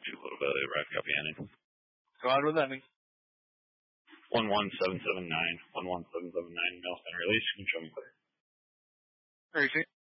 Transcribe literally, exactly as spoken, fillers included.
a little bit of the right copy ending. Go on with ending. One one seven seven nine. One one seven seven nine. Mail send release. You can show me clear. Tracy.